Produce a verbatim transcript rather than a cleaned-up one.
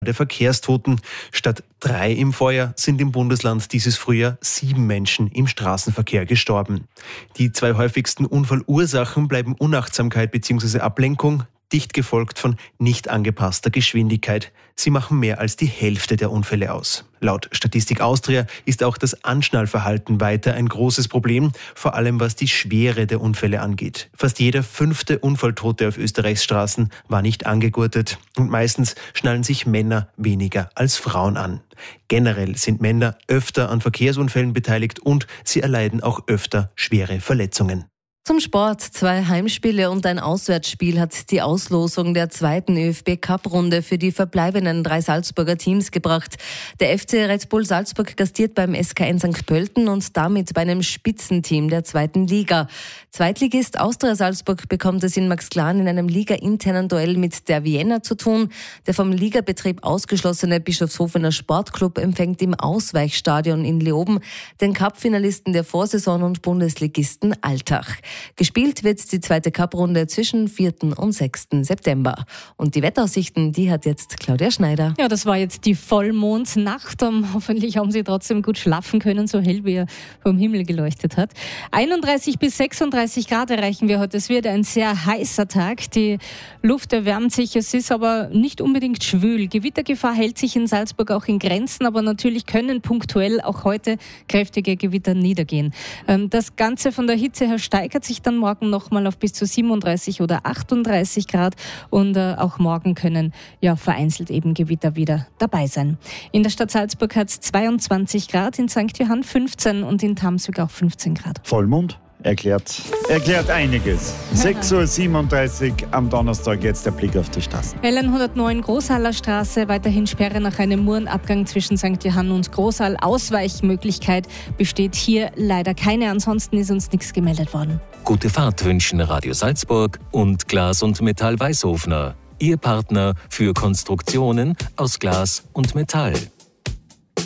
der Verkehrstoten. Statt drei im Vorjahr sind im Bundesland dieses Frühjahr sieben Menschen im Straßenverkehr gestorben. Die zwei häufigsten Unfallursachen bleiben Unachtsamkeit bzw. Ablenkung, dicht gefolgt von nicht angepasster Geschwindigkeit. Sie machen mehr als die Hälfte der Unfälle aus. Laut Statistik Austria ist auch das Anschnallverhalten weiter ein großes Problem, vor allem was die Schwere der Unfälle angeht. Fast jeder fünfte Unfalltote auf Österreichs Straßen war nicht angegurtet und meistens schnallen sich Männer weniger als Frauen an. Generell sind Männer öfter an Verkehrsunfällen beteiligt und sie erleiden auch öfter schwere Verletzungen. Zum Sport. Zwei Heimspiele und ein Auswärtsspiel hat die Auslosung der zweiten ÖFB-Cup-Runde für die verbleibenden drei Salzburger Teams gebracht. Der F C Red Bull Salzburg gastiert beim S K N Sankt Pölten und damit bei einem Spitzenteam der zweiten Liga. Zweitligist Austria Salzburg bekommt es in Maxglan in einem ligainternen Duell mit der Vienna zu tun. Der vom Ligabetrieb ausgeschlossene Bischofshofener Sportclub empfängt im Ausweichstadion in Leoben den Cup-Finalisten der Vorsaison und Bundesligisten Altach. Gespielt wird die zweite Cup-Runde zwischen vierten und sechsten September. Und die Wetteraussichten, die hat jetzt Claudia Schneider. Ja, das war jetzt die Vollmondnacht. Um, hoffentlich haben Sie trotzdem gut schlafen können, so hell wie er vom Himmel geleuchtet hat. einunddreißig bis sechsunddreißig Grad erreichen wir heute. Es wird ein sehr heißer Tag. Die Luft erwärmt sich. Es ist aber nicht unbedingt schwül. Gewittergefahr hält sich in Salzburg auch in Grenzen, aber natürlich können punktuell auch heute kräftige Gewitter niedergehen. Das Ganze von der Hitze her steigert sich dann morgen nochmal auf bis zu siebenunddreißig oder achtunddreißig Grad und äh, auch morgen können ja vereinzelt eben Gewitter wieder dabei sein. In der Stadt Salzburg hat es zweiundzwanzig Grad, in Sankt Johann fünfzehn und in Tamswig auch fünfzehn Grad. Vollmond erklärt, erklärt einiges. sechs Uhr siebenunddreißig am Donnerstag, jetzt der Blick auf die Straßen. L N hundertneun Großhaller Straße, weiterhin Sperre nach einem Murenabgang zwischen Sankt Johann und Großhall. Ausweichmöglichkeit besteht hier leider keine, ansonsten ist uns nichts gemeldet worden. Gute Fahrt wünschen Radio Salzburg und Glas und Metall Weißhofner. Ihr Partner für Konstruktionen aus Glas und Metall.